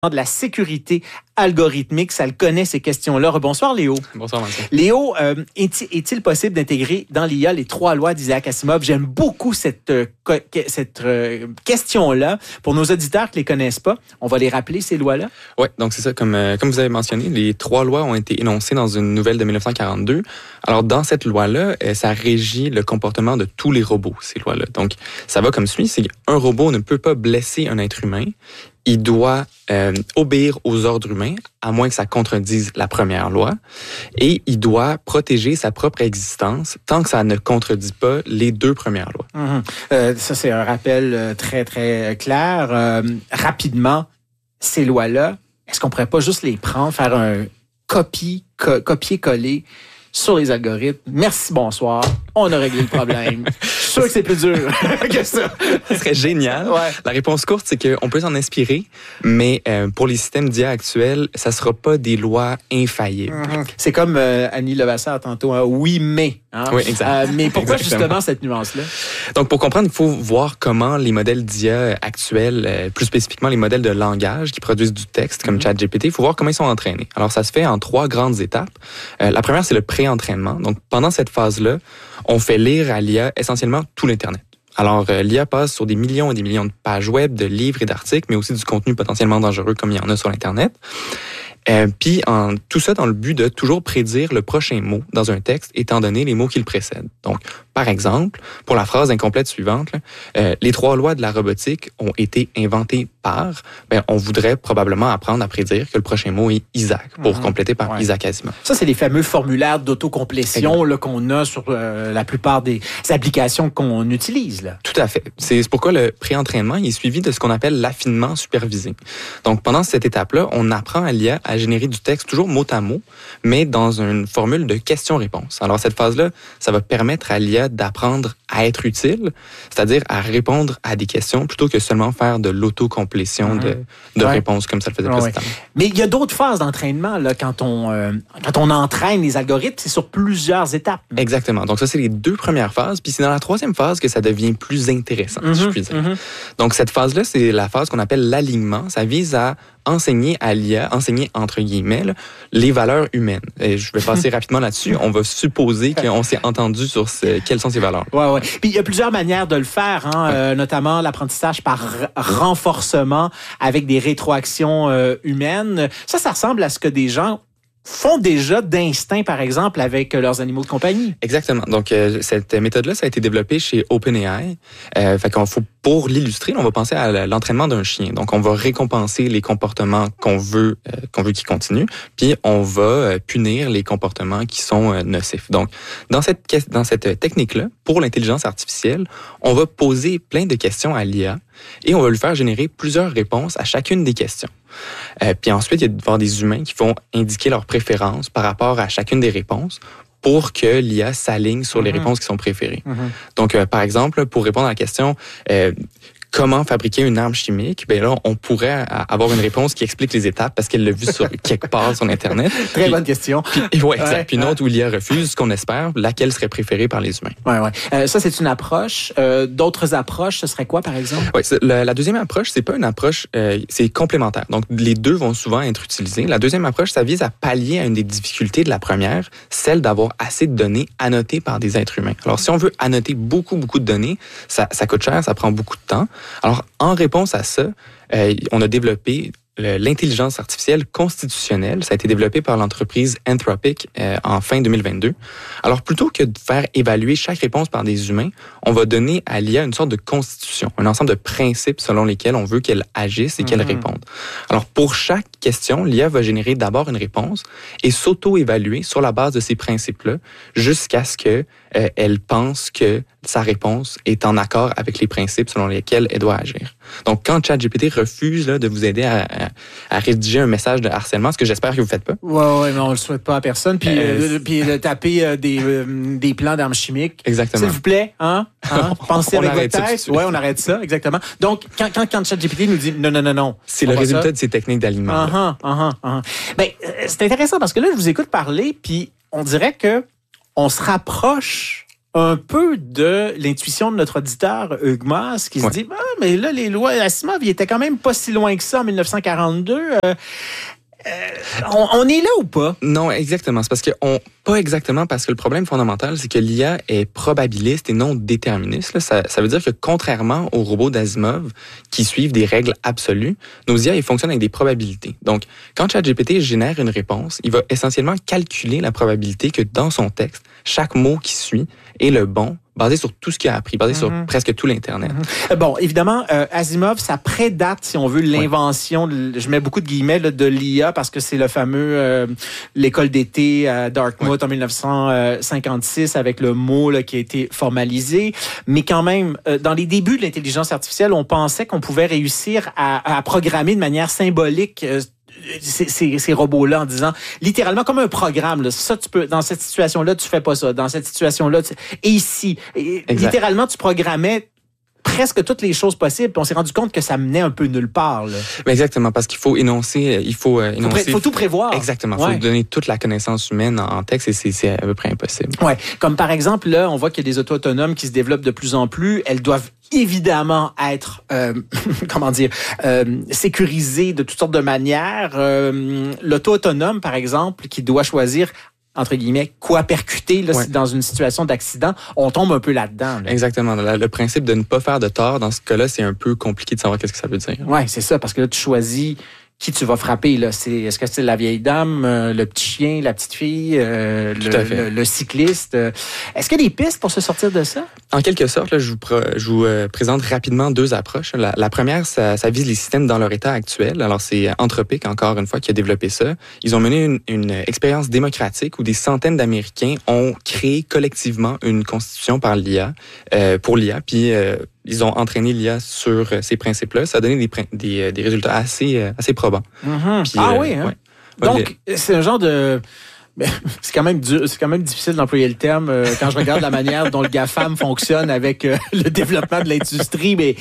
de la sécurité algorithmique. Ça le connaît, ces questions-là. Bonsoir, Léo. Bonsoir, Mathieu. Léo, est-il possible d'intégrer dans l'IA les 3 lois d'Isaac Asimov? J'aime beaucoup cette question-là. Pour nos auditeurs qui ne les connaissent pas, on va les rappeler, ces lois-là? Oui, donc c'est ça. Comme vous avez mentionné, les 3 lois ont été énoncées dans une nouvelle de 1942. Alors, dans cette loi-là, ça régit le comportement de tous les robots, ces lois-là. Donc, ça va comme suit, c'est qu'un robot ne peut pas blesser un être humain. Il doit obéir aux ordres humains, à moins que ça contredise la première loi, et il doit protéger sa propre existence tant que ça ne contredit pas les 2 premières lois. Ça, c'est un rappel très, très clair. Rapidement, ces lois-là, est-ce qu'on pourrait pas juste les prendre, faire un copier-coller sur les algorithmes? Merci, bonsoir. On a réglé le problème. Je suis sûr que c'est plus dur que ça. Ça serait génial. Ouais. La réponse courte, c'est qu'on peut s'en inspirer, mais pour les systèmes d'IA actuels, ça ne sera pas des lois infaillibles. C'est comme Annie Levasseur tantôt, hein? Oui, mais. Hein? Oui, exact. Mais pourquoi Exactement. justement cette nuance-là? Donc, pour comprendre, il faut voir comment les modèles d'IA actuels, plus spécifiquement les modèles de langage qui produisent du texte comme ChatGPT, il faut voir comment ils sont entraînés. Alors, ça se fait en 3 grandes étapes. La première, c'est le pré-entraînement. Donc, pendant cette phase-là, on fait lire à l'IA essentiellement tout l'Internet. Alors, l'IA passe sur des millions et des millions de pages web, de livres et d'articles, mais aussi du contenu potentiellement dangereux comme il y en a sur l'Internet. Puis, tout ça dans le but de toujours prédire le prochain mot dans un texte, étant donné les mots qui le précèdent. Donc, par exemple, pour la phrase incomplète suivante, les 3 lois de la robotique ont été inventées par, on voudrait probablement apprendre à prédire que le prochain mot est Isaac, pour compléter par Isaac Asimov. Ça, c'est les fameux formulaires d'autocomplétion là, qu'on a sur la plupart des applications qu'on utilise. Là. Tout à fait. C'est pourquoi le pré-entraînement il est suivi de ce qu'on appelle l'affinement supervisé. Donc, pendant cette étape-là, on apprend à l'IA à générer du texte toujours mot à mot, mais dans une formule de question-réponse. Alors, cette phase-là, ça va permettre à l'IA d'apprendre à être utile, c'est-à-dire à répondre à des questions plutôt que seulement faire de l'autocomplétion de réponses comme ça le faisait précédemment. Mais il y a d'autres phases d'entraînement là, quand on entraîne les algorithmes, c'est sur plusieurs étapes. Exactement. Donc ça, c'est les 2 premières phases, puis c'est dans la 3e phase que ça devient plus intéressant, si je puis dire. Donc cette phase-là, c'est la phase qu'on appelle l'alignement. Ça vise à enseigner à l'IA, enseigner entre guillemets, là, les valeurs humaines. Et je vais passer rapidement là-dessus. On va supposer qu'on s'est entendu sur quelles sont ces valeurs. Ouais. Puis il y a plusieurs manières de le faire, notamment l'apprentissage par renforcement avec des rétroactions humaines. Ça ressemble à ce que des gens font déjà d'instinct, par exemple, avec leurs animaux de compagnie. Exactement. Donc, cette méthode-là, ça a été développée chez OpenAI. Pour l'illustrer, on va penser à l'entraînement d'un chien. Donc, on va récompenser les comportements qu'on veut qu'ils continuent, puis on va punir les comportements qui sont nocifs. Donc, dans cette technique-là, pour l'intelligence artificielle, on va poser plein de questions à l'IA et on va lui faire générer plusieurs réponses à chacune des questions. Puis ensuite, il va y avoir des humains qui vont indiquer leurs préférences par rapport à chacune des réponses pour que l'IA s'aligne sur les réponses qui sont préférées. Donc, par exemple, pour répondre à la question comment fabriquer une arme chimique, là, on pourrait avoir une réponse qui explique les étapes parce qu'elle l'a vu sur quelque part sur Internet. Très bonne question. Puis une autre où l'IA refuse, ce qu'on espère, laquelle serait préférée par les humains. Ouais. Ça, c'est une approche. D'autres approches, ce serait quoi, par exemple? Oui, la deuxième approche, c'est pas une approche, c'est complémentaire. Donc, les 2 vont souvent être utilisés. La deuxième approche, ça vise à pallier à une des difficultés de la première, celle d'avoir assez de données annotées par des êtres humains. Alors, si on veut annoter beaucoup de données, ça coûte cher, ça prend beaucoup de temps. Alors, en réponse à ça, on a développé l'intelligence artificielle constitutionnelle. Ça a été développé par l'entreprise Anthropic en fin 2022. Alors, plutôt que de faire évaluer chaque réponse par des humains, on va donner à l'IA une sorte de constitution, un ensemble de principes selon lesquels on veut qu'elle agisse et qu'elle réponde. Alors, pour chaque question, l'IA va générer d'abord une réponse et s'auto-évaluer sur la base de ces principes-là jusqu'à ce qu'elle pense que sa réponse est en accord avec les principes selon lesquels elle doit agir. Donc, quand ChatGPT refuse de vous aider à rédiger un message de harcèlement, ce que j'espère que vous ne faites pas. Oui, mais on ne le souhaite pas à personne. Puis de taper des plans d'armes chimiques. Exactement. S'il vous plaît, pensez avec votre tête. Oui, on arrête ça, exactement. Donc, quand ChatGPT nous dit non. C'est le résultat de ces techniques d'alignement. C'est intéressant parce que là, je vous écoute parler, puis on dirait que on se rapproche un peu de l'intuition de notre auditeur Hugues Masse qui se dit mais là, les lois Asimov, ils étaient quand même pas si loin que ça en 1942. On est là ou pas? Non, exactement. C'est parce que pas exactement, parce que le problème fondamental, c'est que l'IA est probabiliste et non déterministe. Là. Ça veut dire que contrairement aux robots d'Asimov qui suivent des règles absolues, nos IA, ils fonctionnent avec des probabilités. Donc, quand ChatGPT génère une réponse, il va essentiellement calculer la probabilité que dans son texte, chaque mot qui suit est le bon, basé sur tout ce qu'il a appris, basé sur presque tout l'Internet. Bon, évidemment, Asimov, ça prédate, si on veut, l'invention, je mets beaucoup de guillemets, là, de l'IA, parce que c'est le fameux l'école d'été à Dartmouth en 1956, avec le mot là, qui a été formalisé. Mais quand même, dans les débuts de l'intelligence artificielle, on pensait qu'on pouvait réussir à programmer de manière symbolique ces robots-là en disant littéralement comme un programme. Là, ça, tu peux, dans cette situation-là, tu fais pas ça. Dans cette situation-là, et ici, littéralement, tu programmais presque toutes les choses possibles. Puis on s'est rendu compte que ça menait un peu nulle part. Là. Mais exactement, parce qu'il faut énoncer... Il faut tout prévoir. Exactement. Il faut donner toute la connaissance humaine en texte et c'est à peu près impossible. Ouais. Comme par exemple, là, on voit qu'il y a des autos autonomes qui se développent de plus en plus. Elles doivent évidemment être, sécurisées de toutes sortes de manières. L'auto autonome, par exemple, qui doit choisir entre guillemets, quoi percuter là, dans une situation d'accident, on tombe un peu là-dedans. Là. Exactement. Le principe de ne pas faire de tort, dans ce cas-là, c'est un peu compliqué de savoir qu'est-ce que ça veut dire. Oui, c'est ça, parce que là, tu choisis qui tu vas frapper. Là. Est-ce que c'est la vieille dame, le petit chien, la petite fille, le cycliste? Est-ce qu'il y a des pistes pour se sortir de ça? En quelque sorte, là, je vous présente rapidement deux approches. La première, ça vise les systèmes dans leur état actuel. Alors, c'est Anthropic, encore une fois, qui a développé ça. Ils ont mené une expérience démocratique où des centaines d'Américains ont créé collectivement une constitution par l'IA, pour l'IA, puis ils ont entraîné l'IA sur ces principes-là. Ça a donné des résultats assez probants. Mm-hmm. Puis, oui, hein? Donc, c'est un genre de... C'est quand même dur, c'est quand même difficile d'employer le terme quand je regarde la manière dont le GAFAM fonctionne avec le développement de l'industrie. Mais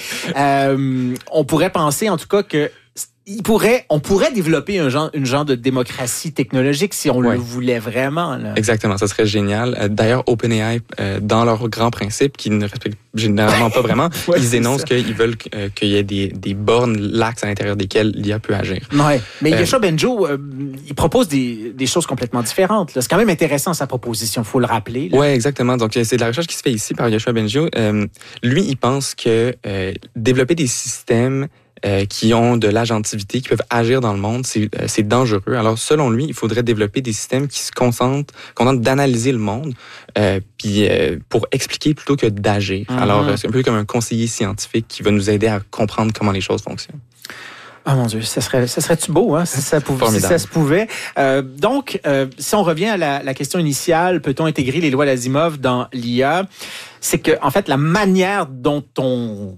on pourrait penser, en tout cas, que on pourrait développer une genre de démocratie technologique si on le voulait vraiment. Là. Exactement, ça serait génial. D'ailleurs, OpenAI, dans leurs grands principes, qui ne respectent généralement pas vraiment, ils énoncent qu'ils veulent qu'il y ait des bornes laxes à l'intérieur desquelles l'IA peut agir. Ouais. Mais Yoshua Bengio, il propose des choses complètement différentes. Là. C'est quand même intéressant, sa proposition, il faut le rappeler. Oui, exactement. Donc, c'est de la recherche qui se fait ici par Yoshua Bengio. Lui, il pense que développer des systèmes qui ont de l'agentivité, qui peuvent agir dans le monde, c'est dangereux. Alors, selon lui, il faudrait développer des systèmes qui se concentrent d'analyser le monde, puis pour expliquer plutôt que d'agir. Mm-hmm. Alors, c'est un peu comme un conseiller scientifique qui va nous aider à comprendre comment les choses fonctionnent. Ah mon Dieu, ça serait-tu beau, hein, si ça se pouvait. Donc, si on revient à la question initiale, peut-on intégrer les lois d'Asimov dans l'IA? C'est que, en fait, la manière dont on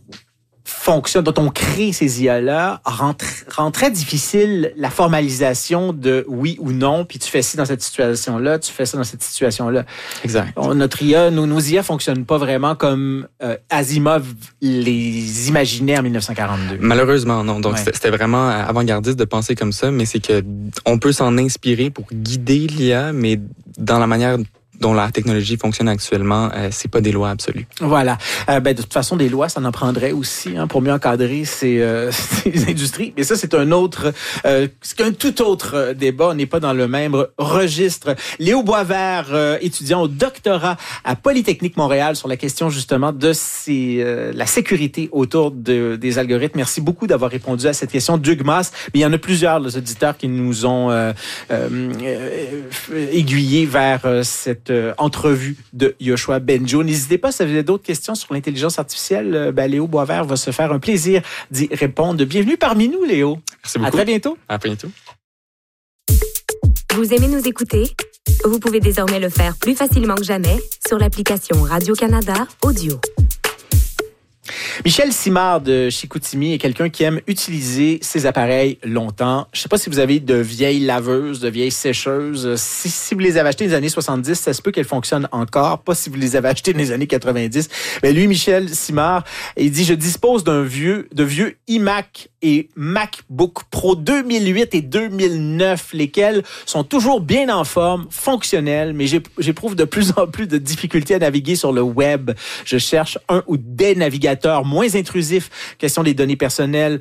crée ces IA-là rend très difficile la formalisation de oui ou non, puis tu fais ci dans cette situation-là, tu fais ça dans cette situation-là. Exact. Notre IA, nos IA fonctionnent pas vraiment comme Asimov les imaginait en 1942. Malheureusement, non. Donc, c'était vraiment avant-gardiste de penser comme ça, mais c'est que on peut s'en inspirer pour guider l'IA, mais dans la manière dont la technologie fonctionne actuellement, c'est pas des lois absolues. Voilà. De toute façon, des lois, ça en prendrait aussi pour mieux encadrer ces industries. Mais ça, c'est un tout autre débat. On n'est pas dans le même registre. Léo Boisvert, étudiant au doctorat à Polytechnique Montréal sur la question justement de la sécurité autour des algorithmes. Merci beaucoup d'avoir répondu à cette question d'Hugues Masse. Mais il y en a plusieurs, les auditeurs, qui nous ont aiguillés vers cette entrevue de Yoshua Bengio. N'hésitez pas, si vous avez d'autres questions sur l'intelligence artificielle, Léo Boisvert va se faire un plaisir d'y répondre. Bienvenue parmi nous, Léo. Merci beaucoup. À très bientôt. À bientôt. Vous aimez nous écouter? Vous pouvez désormais le faire plus facilement que jamais sur l'application Radio-Canada Audio. Michel Simard de Chicoutimi est quelqu'un qui aime utiliser ses appareils longtemps. Je ne sais pas si vous avez de vieilles laveuses, de vieilles sécheuses. Si vous les avez achetées dans les années 70, ça se peut qu'elles fonctionnent encore. Pas si vous les avez achetées dans les années 90. Mais lui, Michel Simard, il dit « Je dispose de vieux iMac et MacBook Pro 2008 et 2009, lesquels sont toujours bien en forme, fonctionnels, mais j'éprouve de plus en plus de difficultés à naviguer sur le web. Je cherche un ou des navigateurs moins intrusifs. Question des données personnelles.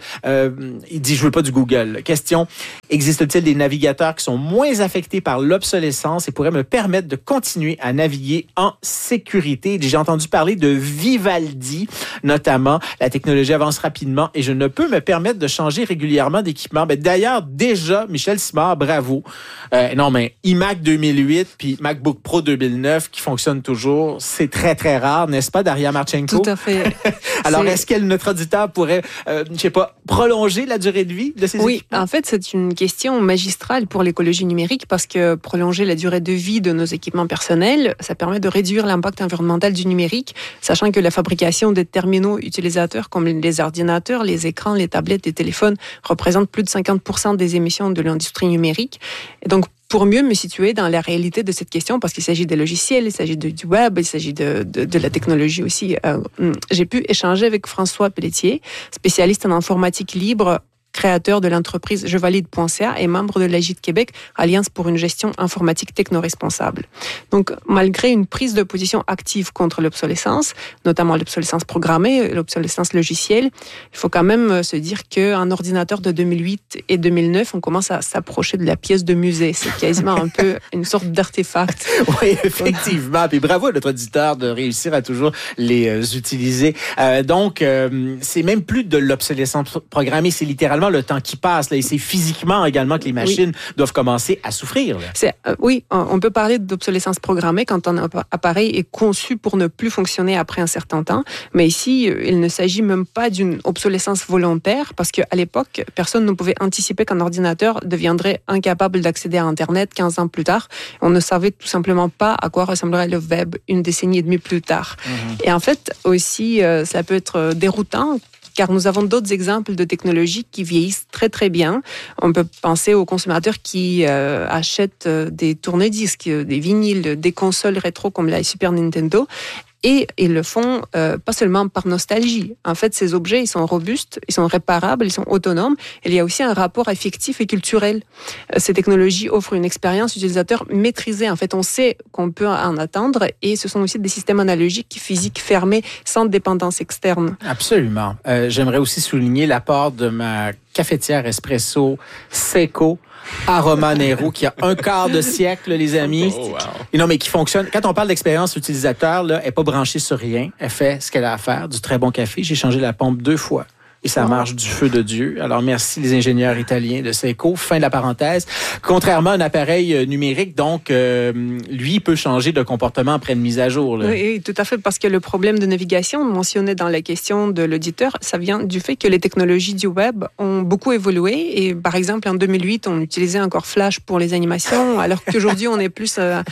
Il dit, je veux pas du Google. Question, existe-t-il des navigateurs qui sont moins affectés par l'obsolescence et pourraient me permettre de continuer à naviguer en sécurité? J'ai entendu parler de Vivaldi, notamment. La technologie avance rapidement et je ne peux me permettre de changer régulièrement d'équipement. Ben, d'ailleurs, déjà, Michel Simard, bravo. Non, mais iMac 2008 puis MacBook Pro 2009 qui fonctionnent toujours, c'est très, très rare, n'est-ce pas, Daria Marchenko? Tout à fait. Alors, est-ce que notre auditeur pourrait, je sais pas, prolonger la durée de vie de ces équipements? Oui, en fait, c'est une question magistrale pour l'écologie numérique parce que prolonger la durée de vie de nos équipements personnels, ça permet de réduire l'impact environnemental du numérique, sachant que la fabrication des terminaux utilisateurs comme les ordinateurs, les écrans, les tablettes, les téléphones représentent plus de 50% des émissions de l'industrie numérique. Et donc, pour mieux me situer dans la réalité de cette question, parce qu'il s'agit des logiciels, il s'agit du web, il s'agit de la technologie aussi, j'ai pu échanger avec François Pelletier, spécialiste en informatique libre, créateur de l'entreprise jevalide.ca et membre de l'AGIT Québec, Alliance pour une gestion informatique techno-responsable. Donc, malgré une prise de position active contre l'obsolescence, notamment l'obsolescence programmée, l'obsolescence logicielle, il faut quand même se dire qu'un ordinateur de 2008 et 2009, on commence à s'approcher de la pièce de musée. C'est quasiment un peu une sorte d'artefact. Oui, effectivement. Puis bravo à notre auditeur de réussir à toujours les utiliser. Donc, c'est même plus de l'obsolescence programmée, c'est littéralement le temps qui passe. Là, et c'est physiquement également que les machines doivent commencer à souffrir. Oui, on peut parler d'obsolescence programmée quand un appareil est conçu pour ne plus fonctionner après un certain temps. Mais ici, il ne s'agit même pas d'une obsolescence volontaire parce qu'à l'époque, personne ne pouvait anticiper qu'un ordinateur deviendrait incapable d'accéder à Internet 15 ans plus tard. On ne savait tout simplement pas à quoi ressemblerait le web une décennie et demie plus tard. Et en fait, aussi, ça peut être déroutant car nous avons d'autres exemples de technologies qui vieillissent très très bien. On peut penser aux consommateurs qui achètent des tourne-disques, des vinyles, des consoles rétro comme la Super Nintendo. Et ils le font pas seulement par nostalgie. En fait, ces objets, ils sont robustes, ils sont réparables, ils sont autonomes. Il y a aussi un rapport affectif et culturel. Ces technologies offrent une expérience utilisateur maîtrisée. En fait, on sait qu'on peut en attendre et ce sont aussi des systèmes analogiques, physiques, fermés, sans dépendance externe. Absolument. J'aimerais aussi souligner l'apport de ma cafetière espresso Seiko Aroma Nero, qui a un quart de siècle, les amis. Oh, wow. Et non, mais qui fonctionne. Quand on parle d'expérience utilisateur, là, elle n'est pas branchée sur rien. Elle fait ce qu'elle a à faire, du très bon café. J'ai changé la pompe 2 fois. Et ça marche du feu de Dieu. Alors, merci les ingénieurs italiens de Seiko. Fin de la parenthèse. Contrairement à un appareil numérique, donc, lui, peut changer de comportement après une mise à jour. Là. Oui, tout à fait, parce que le problème de navigation mentionné dans la question de l'auditeur, ça vient du fait que les technologies du web ont beaucoup évolué. Et par exemple, en 2008, on utilisait encore Flash pour les animations, alors qu'aujourd'hui, on est plus à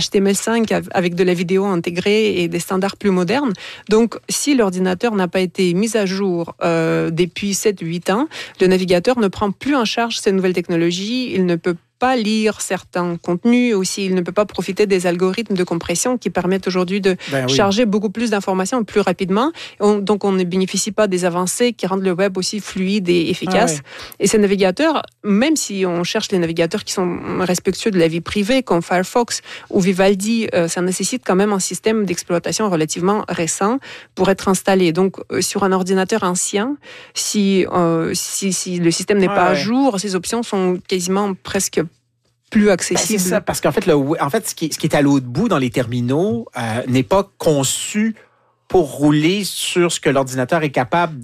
HTML5 avec de la vidéo intégrée et des standards plus modernes. Donc, si l'ordinateur n'a pas été mis à jour depuis 7-8 ans, le navigateur ne prend plus en charge ces nouvelles technologies, il ne peut pas lire certains contenus, aussi il ne peut pas profiter des algorithmes de compression qui permettent aujourd'hui de charger beaucoup plus d'informations plus rapidement. Donc on ne bénéficie pas des avancées qui rendent le web aussi fluide et efficace. Et ces navigateurs, même si on cherche les navigateurs qui sont respectueux de la vie privée, comme Firefox ou Vivaldi, ça nécessite quand même un système d'exploitation relativement récent pour être installé. Donc sur un ordinateur ancien, si le système n'est pas à jour, ces options sont quasiment presque plus accessible. C'est ça, parce qu'en fait, ce qui est à l'autre bout dans les terminaux n'est pas conçu pour rouler sur ce que l'ordinateur est capable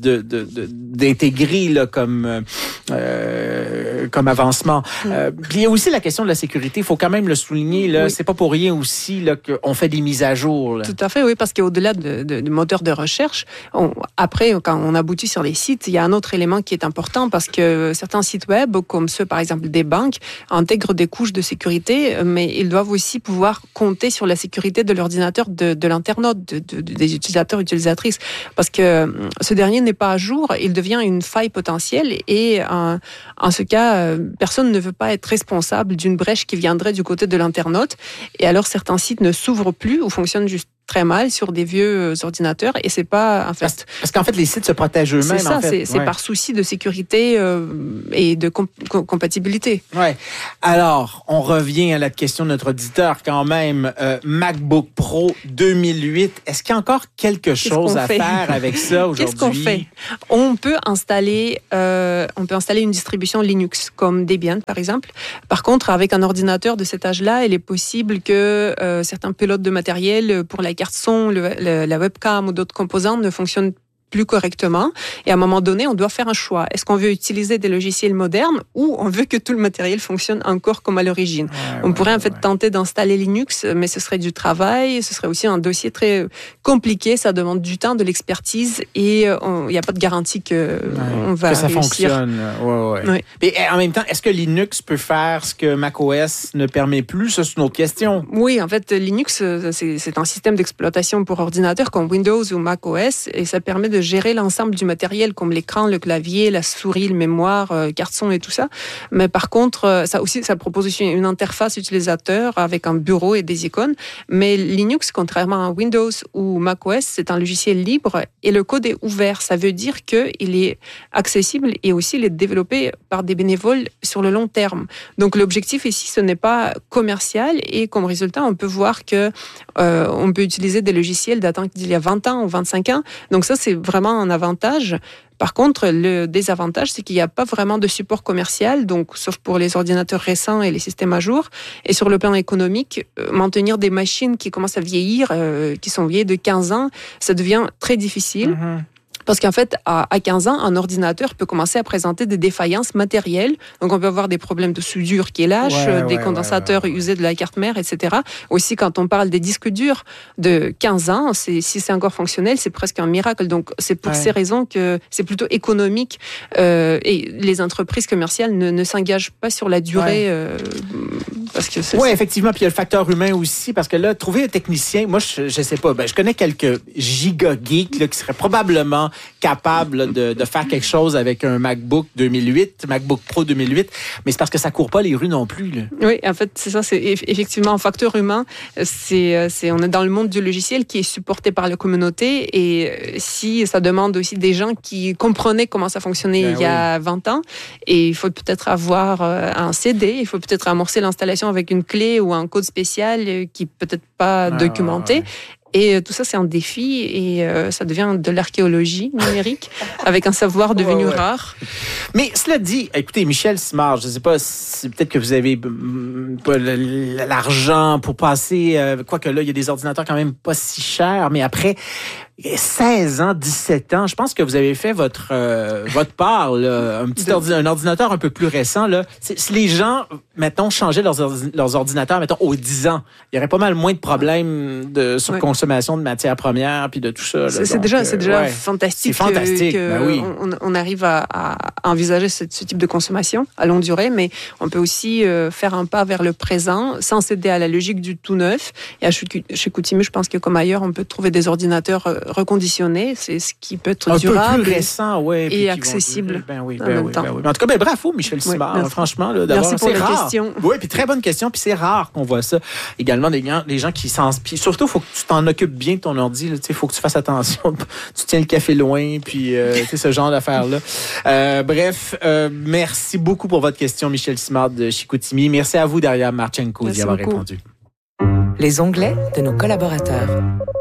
d'intégrer là, comme avancement. Puis il y a aussi la question de la sécurité. Il faut quand même le souligner. Là, c'est pas pour rien aussi là, qu'on fait des mises à jour. Là. Tout à fait, oui, parce qu'au-delà du moteur de recherche, après, quand on aboutit sur les sites, il y a un autre élément qui est important parce que certains sites web, comme ceux par exemple des banques, intègrent des couches de sécurité, mais ils doivent aussi pouvoir compter sur la sécurité de l'ordinateur de l'internaute, des utilisatrices, parce que ce dernier n'est pas à jour, il devient une faille potentielle et en ce cas, personne ne veut pas être responsable d'une brèche qui viendrait du côté de l'internaute et alors certains sites ne s'ouvrent plus ou fonctionnent juste très mal sur des vieux ordinateurs et c'est pas en fait parce qu'en fait les sites se protègent eux-mêmes. C'est ça, en fait. c'est par souci de sécurité et de compatibilité. Ouais. Alors on revient à la question de notre auditeur quand même. MacBook Pro 2008. Est-ce qu'il y a encore quelque chose à faire avec ça aujourd'hui? Qu'est-ce qu'on fait? On peut installer une distribution Linux comme Debian par exemple. Par contre, avec un ordinateur de cet âge-là, il est possible que certains pilotes de matériel pour la carte son, la webcam ou d'autres composants ne fonctionnent plus correctement. Et à un moment donné, on doit faire un choix. Est-ce qu'on veut utiliser des logiciels modernes ou on veut que tout le matériel fonctionne encore comme à l'origine? On pourrait en fait tenter d'installer Linux, mais ce serait du travail, ce serait aussi un dossier très compliqué, ça demande du temps, de l'expertise et il n'y a pas de garantie on va que ça réussir. fonctionne. Ouais. Mais en même temps, est-ce que Linux peut faire ce que macOS ne permet plus? Ça, c'est une autre question. Oui, en fait, Linux, c'est un système d'exploitation pour ordinateur comme Windows ou macOS et ça permet de gérer l'ensemble du matériel comme l'écran, le clavier, la souris, le mémoire, carte son et tout ça. Mais par contre, ça propose aussi une interface utilisateur avec un bureau et des icônes. Mais Linux, contrairement à Windows ou macOS, c'est un logiciel libre et le code est ouvert. Ça veut dire qu'il est accessible et aussi il est développé par des bénévoles sur le long terme. Donc l'objectif ici, ce n'est pas commercial et comme résultat, on peut voir que on peut utiliser des logiciels datant d'il y a 20 ans ou 25 ans. Donc ça, c'est vraiment un avantage. Par contre, le désavantage, c'est qu'il n'y a pas vraiment de support commercial, donc sauf pour les ordinateurs récents et les systèmes à jour. Et sur le plan économique, maintenir des machines qui commencent à vieillir, qui sont vieilles de 15 ans, ça devient très difficile. Mm-hmm. Parce qu'en fait, à 15 ans, un ordinateur peut commencer à présenter des défaillances matérielles. Donc, on peut avoir des problèmes de soudure qui lâchent, des condensateurs usés de la carte mère, etc. Aussi, quand on parle des disques durs de 15 ans, si c'est encore fonctionnel, c'est presque un miracle. Donc, c'est pour ces raisons que c'est plutôt économique et les entreprises commerciales ne s'engagent pas sur la durée. Parce que oui, effectivement. Puis il y a le facteur humain aussi, parce que là, trouver un technicien, moi, je sais pas, je connais quelques giga-geeks là, qui seraient probablement capables de faire quelque chose avec un MacBook Pro 2008, mais c'est parce que ça court pas les rues non plus. Là. Oui, en fait, c'est ça, c'est effectivement un facteur humain. On est dans le monde du logiciel qui est supporté par la communauté et si ça demande aussi des gens qui comprenaient comment ça fonctionnait il y a 20 ans, et il faut peut-être avoir un CD, il faut peut-être amorcer l'installation avec une clé ou un code spécial qui n'est peut-être pas documenté. Et tout ça, c'est un défi et ça devient de l'archéologie numérique avec un savoir devenu rare. Mais cela dit, écoutez, Michel Simard, je ne sais pas, peut-être que vous avez pas l'argent pour passer, quoique là, il y a des ordinateurs quand même pas si chers, mais après 16 ans, 17 ans, je pense que vous avez fait votre part, là, un ordinateur un peu plus récent. Là. Si les gens, mettons, changeaient leurs ordinateurs, mettons, aux 10 ans, il y aurait pas mal moins de problèmes de surconsommation de matières premières puis de tout ça. Là. C'est déjà fantastique. C'est fantastique, on arrive à envisager ce type de consommation à longue durée, mais on peut aussi faire un pas vers le présent sans céder à la logique du tout neuf. Et chez Koutimi, je pense que comme ailleurs, on peut trouver des ordinateurs reconditionné, c'est ce qui peut être durable peu plus récent, et accessible. En tout cas, bravo Michel Simard, franchement. Là, merci pour la question. Oui, puis très bonne question, puis c'est rare qu'on voit ça. Également, les gens qui s'inspirent. Surtout, il faut que tu t'en occupes bien de ton ordi. Il faut que tu fasses attention. Tu tiens le café loin, puis ce genre d'affaires-là. Bref, merci beaucoup pour votre question, Michel Simard de Chicoutimi. Merci à vous, Daria Marchenko, d'y avoir répondu. Les onglets de nos collaborateurs.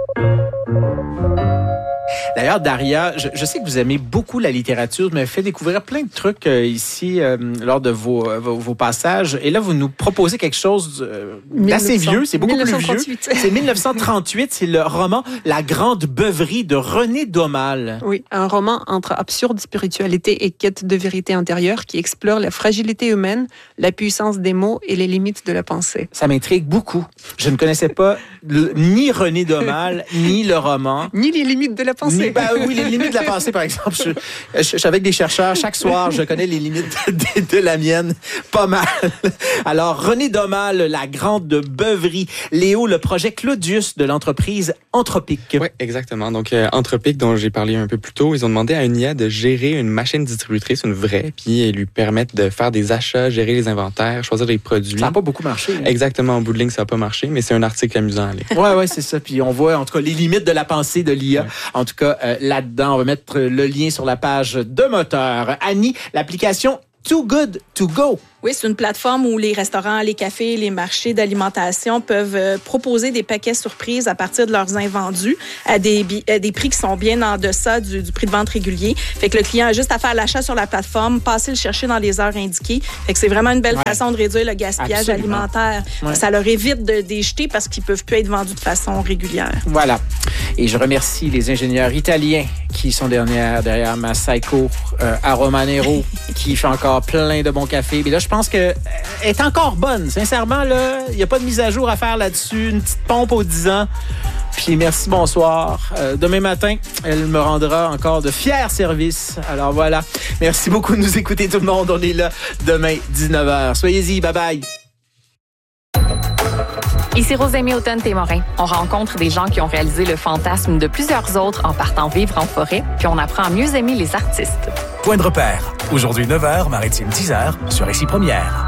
D'ailleurs, Daria, je sais que vous aimez beaucoup la littérature. Vous m'avez fait découvrir plein de trucs ici lors de vos passages. Et là, vous nous proposez quelque chose d'assez vieux. C'est beaucoup plus vieux. C'est 1938. C'est le roman La Grande Beuverie de René Daumal. Oui, un roman entre absurde spiritualité et quête de vérité intérieure qui explore la fragilité humaine, la puissance des mots et les limites de la pensée. Ça m'intrigue beaucoup. Je ne connaissais pas ni René Daumal, ni le roman. Ni les limites de la pensée. Oui, les limites de la pensée, par exemple. Je suis avec des chercheurs. Chaque soir, je connais les limites de la mienne. Pas mal. Alors, René Domal, la grande beuverie. Léo, le projet Claudius de l'entreprise Anthropic. Oui, exactement. Donc, Anthropic, dont j'ai parlé un peu plus tôt, ils ont demandé à une IA de gérer une machine distributrice, une vraie, puis lui permettre de faire des achats, gérer les inventaires, choisir des produits. Ça n'a pas beaucoup marché. Exactement. En bout de ligne, ça n'a pas marché, mais c'est un article amusant à lire. Oui, c'est ça. Puis on voit, en tout cas, les limites de la pensée de l'IA. Ouais. En tout cas, là-dedans, on va mettre le lien sur la page de Moteur. Annie, l'application Too Good To Go. Oui, c'est une plateforme où les restaurants, les cafés, les marchés d'alimentation peuvent proposer des paquets surprises à partir de leurs invendus à des prix qui sont bien en deçà du prix de vente régulier. Fait que le client a juste à faire l'achat sur la plateforme, passer le chercher dans les heures indiquées. Fait que c'est vraiment une belle façon de réduire le gaspillage alimentaire. Ouais. Ça leur évite de les jeter parce qu'ils peuvent plus être vendus de façon régulière. Voilà. Et je remercie les ingénieurs italiens qui sont derrière Massaiko Aromanero qui fait encore plein de bons cafés. Mais là, je pense qu'elle est encore bonne. Sincèrement, là, il n'y a pas de mise à jour à faire là-dessus. Une petite pompe aux 10 ans. Puis merci, bonsoir. Demain matin, elle me rendra encore de fiers services. Alors voilà. Merci beaucoup de nous écouter tout le monde. On est là demain, 19h. Soyez-y. Bye-bye. Ici Rosemée Automne-Témorin. On rencontre des gens qui ont réalisé le fantasme de plusieurs autres en partant vivre en forêt, puis on apprend à mieux aimer les artistes. Point de repère. Aujourd'hui 9h, Maritime 10h, sur Ici Première.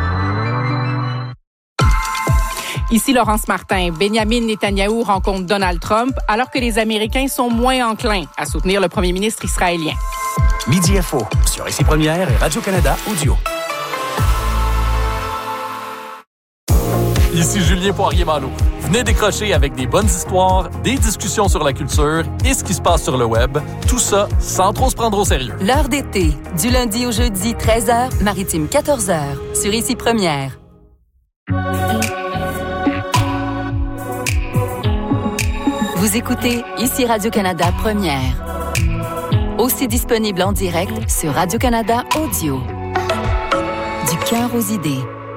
Ici Laurence Martin. Benjamin Netanyahou rencontre Donald Trump alors que les Américains sont moins enclins à soutenir le premier ministre israélien. Midi Info, sur Ici Première et Radio-Canada Audio. Ici Julien Poirier-Malo. Venez décrocher avec des bonnes histoires, des discussions sur la culture et ce qui se passe sur le web. Tout ça sans trop se prendre au sérieux. L'heure d'été, du lundi au jeudi, 13h, Maritime 14h, sur Ici Première. Vous écoutez Ici Radio-Canada Première. Aussi disponible en direct sur Radio-Canada Audio. Du cœur aux idées.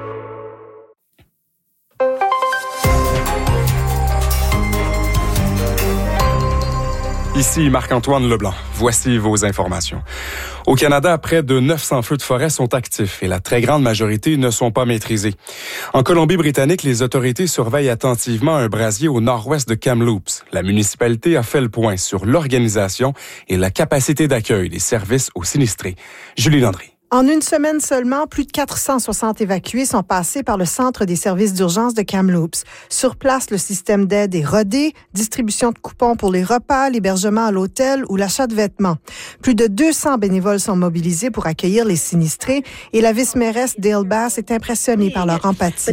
Ici Marc-Antoine Leblanc. Voici vos informations. Au Canada, près de 900 feux de forêt sont actifs et la très grande majorité ne sont pas maîtrisés. En Colombie-Britannique, les autorités surveillent attentivement un brasier au nord-ouest de Kamloops. La municipalité a fait le point sur l'organisation et la capacité d'accueil des services aux sinistrés. Julie Landry. En une semaine seulement, plus de 460 évacués sont passés par le centre des services d'urgence de Kamloops. Sur place, le système d'aide est rodé, distribution de coupons pour les repas, l'hébergement à l'hôtel ou l'achat de vêtements. Plus de 200 bénévoles sont mobilisés pour accueillir les sinistrés et la vice-mairesse Dale Bass est impressionnée par leur empathie.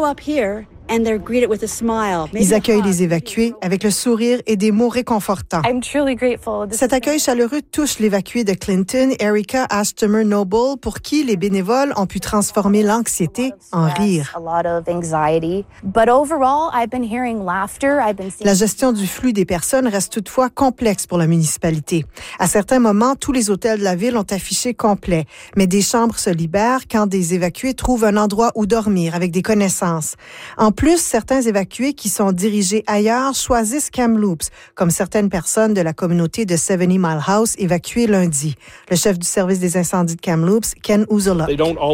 Ils accueillent les évacués avec le sourire et des mots réconfortants. Cet accueil chaleureux touche l'évacuée de Clinton, Erica Ashtomer-Noble, pour qui les bénévoles ont pu transformer l'anxiété en rire. La gestion du flux des personnes reste toutefois complexe pour la municipalité. À certains moments, tous les hôtels de la ville ont affiché complet, mais des chambres se libèrent quand des évacués trouvent un endroit où dormir avec des connaissances. En plus, certains évacués qui sont dirigés ailleurs choisissent Kamloops, comme certaines personnes de la communauté de 70 Mile House évacuées lundi. Le chef du service des incendies de Kamloops, Ken Uzolok.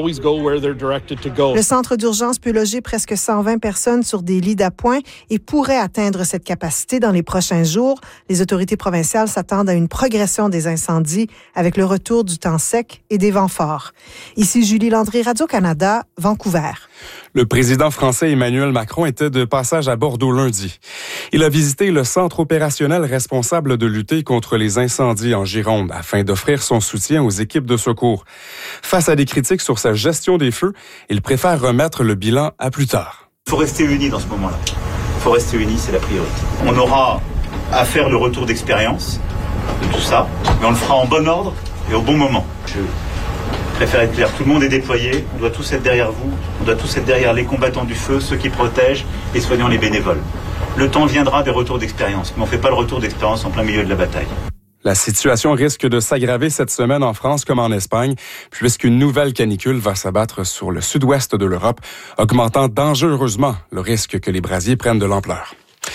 Le centre d'urgence peut loger presque 120 personnes sur des lits d'appoint et pourrait atteindre cette capacité dans les prochains jours. Les autorités provinciales s'attendent à une progression des incendies avec le retour du temps sec et des vents forts. Ici Julie Landry, Radio-Canada, Vancouver. Le président français Emmanuel Macron était de passage à Bordeaux lundi. Il a visité le centre opérationnel responsable de lutter contre les incendies en Gironde afin d'offrir son soutien aux équipes de secours. Face à des critiques sur sa gestion des feux, il préfère remettre le bilan à plus tard. Il faut rester unis dans ce moment-là. Il faut rester unis, c'est la priorité. On aura à faire le retour d'expérience de tout ça, mais on le fera en bon ordre et au bon moment. Je préfère être clair, tout le monde est déployé, on doit tous être derrière vous, on doit tous être derrière les combattants du feu, ceux qui protègent, les soignants, les bénévoles. Le temps viendra des retours d'expérience, mais on ne fait pas le retour d'expérience en plein milieu de la bataille. La situation risque de s'aggraver cette semaine en France comme en Espagne, puisqu'une nouvelle canicule va s'abattre sur le sud-ouest de l'Europe, augmentant dangereusement le risque que les brasiers prennent de l'ampleur.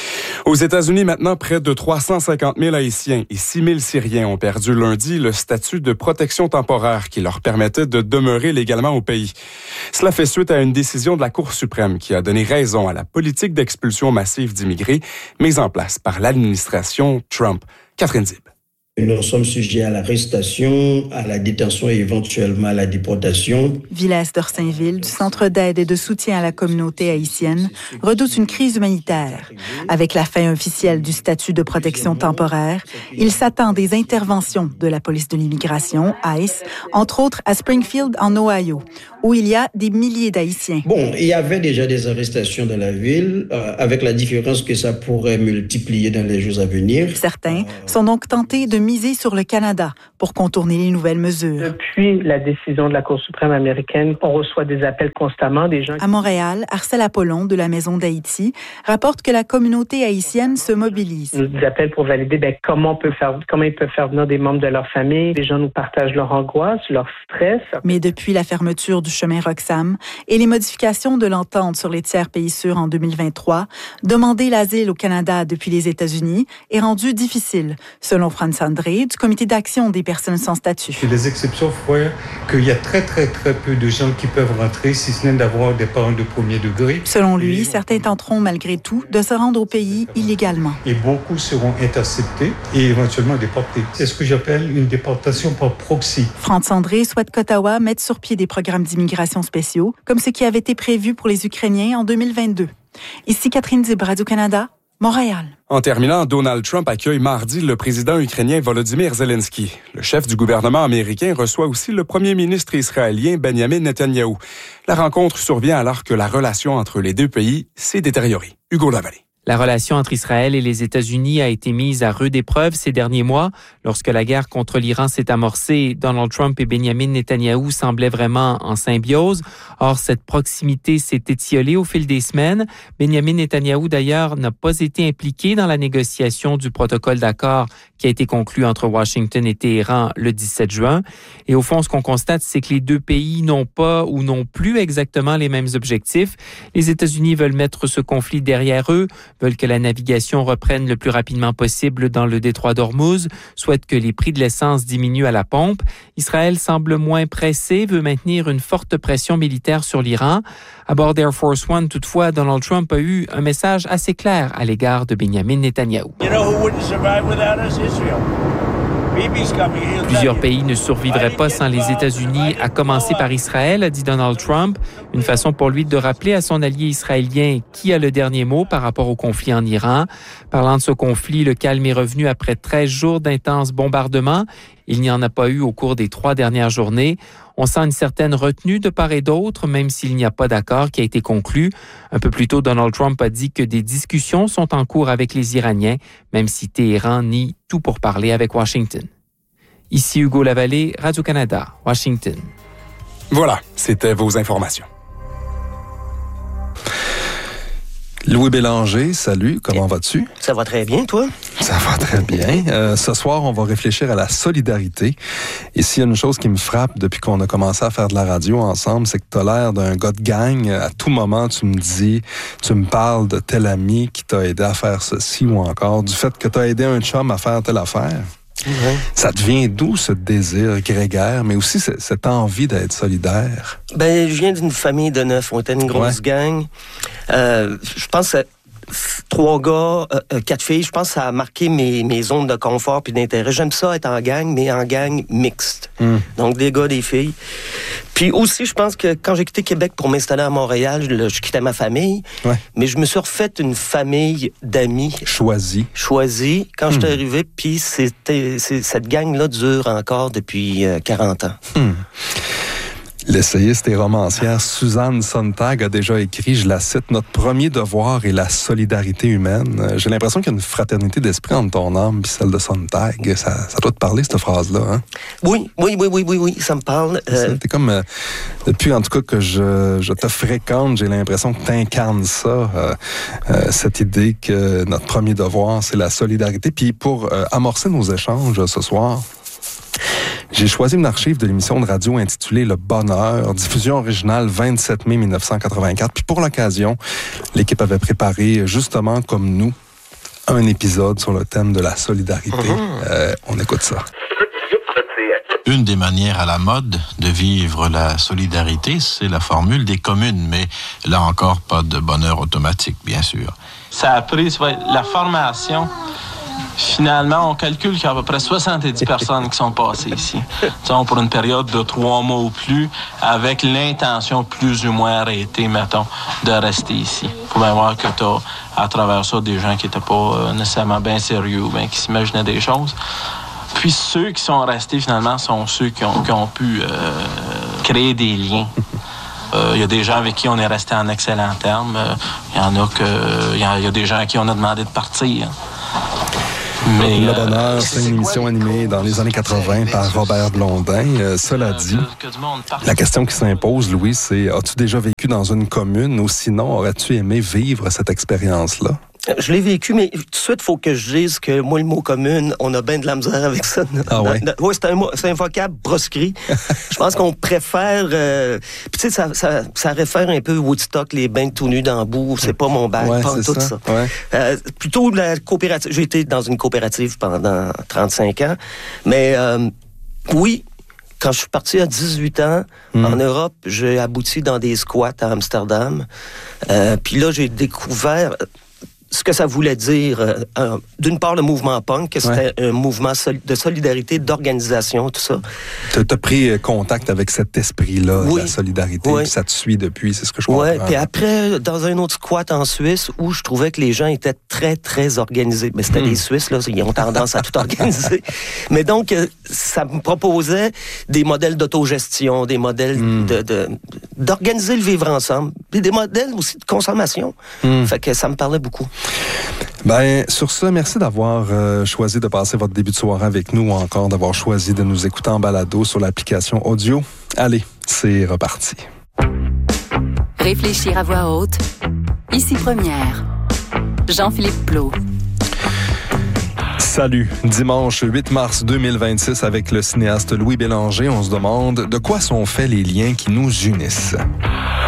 Aux États-Unis, maintenant, près de 350 000 Haïtiens et 6 000 Syriens ont perdu lundi le statut de protection temporaire qui leur permettait de demeurer légalement au pays. Cela fait suite à une décision de la Cour suprême qui a donné raison à la politique d'expulsion massive d'immigrés mise en place par l'administration Trump. Catherine Zib. Nous sommes sujets à l'arrestation, à la détention et éventuellement à la déportation. Villesse d'Orsainville, du Centre d'aide et de soutien à la communauté haïtienne, redoute une crise humanitaire. Avec la fin officielle du statut de protection temporaire, il s'attend des interventions de la police de l'immigration, ICE, entre autres à Springfield, en Ohio, où il y a des milliers d'Haïtiens. Bon, il y avait déjà des arrestations dans la ville, avec la différence que ça pourrait multiplier dans les jours à venir. Certains sont donc tentés de miser sur le Canada pour contourner les nouvelles mesures. Depuis la décision de la Cour suprême américaine, on reçoit des appels constamment des gens. À Montréal, Arcel Apollon de la Maison d'Haïti rapporte que la communauté haïtienne se mobilise. Nous nous appellent pour valider comment ils peuvent faire venir des membres de leur famille. Les gens nous partagent leur angoisse, leur stress. Mais depuis la fermeture du chemin Roxham et les modifications de l'entente sur les tiers pays sûrs en 2023, demander l'asile au Canada depuis les États-Unis est rendu difficile, selon Franz André du Comité d'action des personnes sans statut. Les exceptions font qu'il y a très peu de gens qui peuvent rentrer, si ce n'est d'avoir des parents de premier degré. Selon lui, certains tenteront malgré tout de se rendre au pays illégalement. Et beaucoup seront interceptés et éventuellement déportés. C'est ce que j'appelle une déportation par proxy. Franz André souhaite qu'Ottawa mette sur pied des programmes d'immigration spéciaux, comme ce qui avait été prévu pour les Ukrainiens en 2022. Ici Catherine Zib, Radio-Canada, Montréal. En terminant, Donald Trump accueille mardi le président ukrainien Volodymyr Zelensky. Le chef du gouvernement américain reçoit aussi le premier ministre israélien Benjamin Netanyahou. La rencontre survient alors que la relation entre les deux pays s'est détériorée. Hugo Lavallée. La relation entre Israël et les États-Unis a été mise à rude épreuve ces derniers mois. Lorsque la guerre contre l'Iran s'est amorcée, Donald Trump et Benjamin Netanyahou semblaient vraiment en symbiose. Or, cette proximité s'est étiolée au fil des semaines. Benjamin Netanyahou, d'ailleurs, n'a pas été impliqué dans la négociation du protocole d'accord qui a été conclu entre Washington et Téhéran le 17 juin. Et au fond, ce qu'on constate, c'est que les deux pays n'ont pas ou n'ont plus exactement les mêmes objectifs. Les États-Unis veulent mettre ce conflit derrière eux, veulent que la navigation reprenne le plus rapidement possible dans le détroit d'Ormuz, souhaitent que les prix de l'essence diminuent à la pompe. Israël semble moins pressé, veut maintenir une forte pression militaire sur l'Iran. À bord d'Air Force One, toutefois, Donald Trump a eu un message assez clair à l'égard de Benjamin Netanyahou. Plusieurs pays ne survivraient pas sans les États-Unis, à commencer par Israël, a dit Donald Trump. Une façon pour lui de rappeler à son allié israélien qui a le dernier mot par rapport au conflit en Iran. Parlant de ce conflit, le calme est revenu après 13 jours d'intenses bombardements. Il n'y en a pas eu au cours des 3 dernières journées. On sent une certaine retenue de part et d'autre, même s'il n'y a pas d'accord qui a été conclu. Un peu plus tôt, Donald Trump a dit que des discussions sont en cours avec les Iraniens, même si Téhéran nie tout pour parler avec Washington. Ici Hugo Lavallée, Radio-Canada, Washington. Voilà, c'était vos informations. Louis Bélanger, salut, comment vas-tu? Ça va très bien, toi? Ça va très bien. Ce soir, on va réfléchir à la solidarité. Et s'il y a une chose qui me frappe depuis qu'on a commencé à faire de la radio ensemble, c'est que tu as l'air d'un gars de gang. À tout moment, tu me parles de tel ami qui t'a aidé à faire ceci ou encore du fait que tu as aidé un chum à faire telle affaire. Ouais. Ça devient d'où ce désir grégaire, mais aussi cette envie d'être solidaire? Ben, je viens d'une famille de 9. On était une grosse gang. Je pense que 3 gars, 4 filles, je pense que ça a marqué mes zones de confort puis d'intérêt. J'aime ça être en gang, mais en gang mixte. Donc, des gars, des filles. Puis aussi, je pense que quand j'ai quitté Québec pour m'installer à Montréal, je quittais ma famille, mais je me suis refait une famille d'amis. Choisis quand je suis arrivé, puis cette gang-là dure encore depuis 40 ans. L'essayiste et romancière Suzanne Sontag a déjà écrit, je la cite, « Notre premier devoir est la solidarité humaine ». J'ai l'impression qu'il y a une fraternité d'esprit entre ton âme et celle de Sontag. Ça doit te parler, cette phrase-là, hein? Oui, ça me parle. T'es comme, depuis en tout cas que je te fréquente, j'ai l'impression que t'incarnes ça, cette idée que notre premier devoir, c'est la solidarité. Puis pour amorcer nos échanges ce soir, j'ai choisi une archive de l'émission de radio intitulée Le Bonheur, diffusion originale 27 mai 1984. Puis pour l'occasion, l'équipe avait préparé, justement comme nous, un épisode sur le thème de la solidarité. On écoute ça. Une des manières à la mode de vivre la solidarité, c'est la formule des communes, mais là encore, pas de bonheur automatique, bien sûr. Ça a pris la formation. Finalement, on calcule qu'il y a à peu près 70 personnes qui sont passées ici. Disons, pour une période de 3 mois ou plus, avec l'intention plus ou moins arrêtée, mettons, de rester ici. Il faut bien voir que tu as, à travers ça, des gens qui n'étaient pas nécessairement bien sérieux ou bien qui s'imaginaient des choses. Puis ceux qui sont restés, finalement, sont ceux qui ont pu créer des liens. Il y a des gens avec qui on est resté en excellents termes. Il y a des gens à qui on a demandé de partir. Mais, Le Bonheur, c'est une émission animée dans les années 80 par Robert Blondin. Cela dit, la question qui s'impose, Louis, c'est as-tu déjà vécu dans une commune ou sinon aurais-tu aimé vivre cette expérience-là? Je l'ai vécu, mais tout de suite, il faut que je dise que moi, le mot commune, on a bien de la misère avec ça. Ah ouais? Oui, c'est un vocable proscrit. Je pense qu'on préfère... Puis tu sais, ça réfère un peu Woodstock, les bains tout nus dans le bout. C'est pas mon bac, pas tout ça. Ouais. Plutôt la coopérative. J'ai été dans une coopérative pendant 35 ans. Mais oui... Quand je suis parti à 18 ans en Europe, j'ai abouti dans des squats à Amsterdam. Puis là, j'ai découvert ce que ça voulait dire. D'une part, le mouvement punk, que c'était un mouvement de solidarité, d'organisation, tout ça. Tu as pris contact avec cet esprit-là, de la solidarité, puis ça te suit depuis, c'est ce que je comprends. Oui, puis après, dans un autre squat en Suisse, où je trouvais que les gens étaient très, très organisés. Mais c'était les Suisses, là, ils ont tendance à tout organiser. Mais donc, ça me proposait des modèles d'autogestion, des modèles d'organiser le vivre ensemble, puis des modèles aussi de consommation. Fait que ça me parlait beaucoup. Ben, sur ce, merci d'avoir choisi de passer votre début de soirée avec nous ou encore d'avoir choisi de nous écouter en balado sur l'application audio. Allez, c'est reparti. Réfléchir à voix haute. Ici Première. Jean-Philippe Plot. Salut. Dimanche 8 mars 2026 avec le cinéaste Louis Bélanger, on se demande de quoi sont faits les liens qui nous unissent.